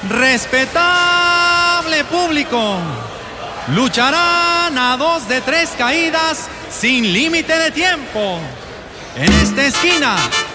Respetable público, lucharán a 2 de 3 caídas sin límite de tiempo. En esta esquina